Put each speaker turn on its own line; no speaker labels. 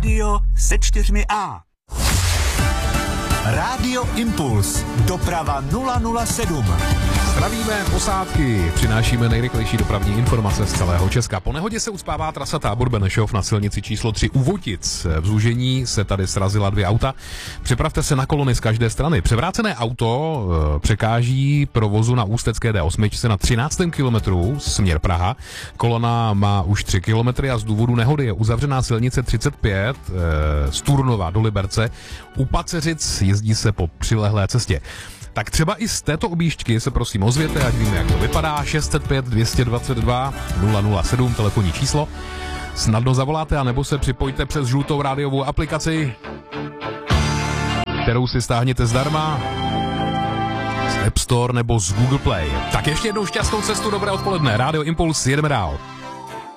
Rádio se 4A.
Rádio Impuls. Doprava 007.
Zdravíme posádky, přinášíme nejrychlejší dopravní informace z celého Česka. Po nehodě se ucpává trasa Tábor-Benešov na silnici číslo 3 u Votic. V zúžení se tady srazila 2 auta. Připravte se na kolony z každé strany. Převrácené auto překáží provozu na ústecké D8 na 13. kilometru směr Praha. Kolona má už 3 kilometry a z důvodu nehody je uzavřená silnice 35 z Turnova do Liberce. U Paceřic jezdí se po přilehlé cestě. Tak třeba i z této objížďky se prosím ozvěte, ať víme, jak to vypadá. 605 222 007, telefonní číslo. Snadno zavoláte, anebo se připojte přes žlutou rádiovou aplikaci, kterou si stáhněte zdarma z App Store nebo z Google Play. Tak ještě jednou šťastnou cestu, dobré odpoledne. Rádio Impuls, jedeme dál.